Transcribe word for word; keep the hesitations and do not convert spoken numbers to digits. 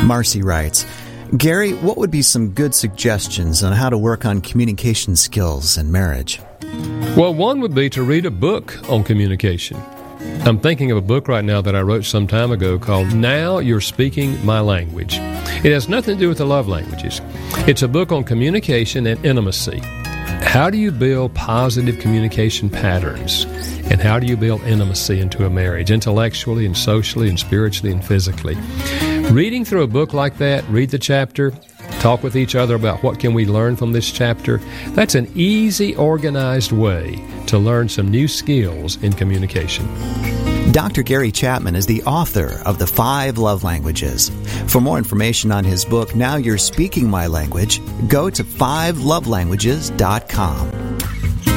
Marcy writes, Gary, what would be some good suggestions on how to work on communication skills in marriage? Well, one would be to read a book on communication. I'm thinking of a book right now that I wrote some time ago called Now You're Speaking My Language. It has nothing to do with the love languages. It's a book on communication and intimacy. How do you build positive communication patterns? And how do you build intimacy into a marriage, intellectually and socially and spiritually and physically? Reading through a book like that, read the chapter, talk with each other about what can we learn from this chapter. That's an easy, organized way to learn some new skills in communication. Doctor Gary Chapman is the author of The Five Love Languages. For more information on his book, Now You're Speaking My Language, go to five love languages dot com.